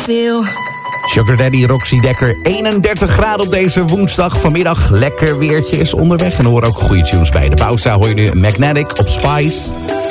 wil. Sugar Daddy, Roxy Dekker, 31 graden op deze woensdag. Vanmiddag lekker weertje is onderweg. En er horen ook goede tunes bij. De Bouwza hoor je nu Magnetic op Spice.